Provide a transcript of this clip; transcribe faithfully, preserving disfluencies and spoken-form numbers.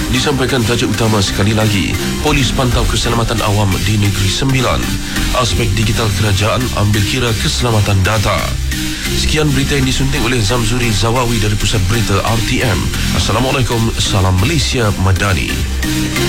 Disampaikan tajuk utama sekali lagi, Polis pantau keselamatan awam di Negeri Sembilan. Aspek digital kerajaan ambil kira keselamatan data. Sekian berita yang disunting oleh Zamzuri Zawawi dari Pusat Berita R T M. Assalamualaikum, salam Malaysia Madani.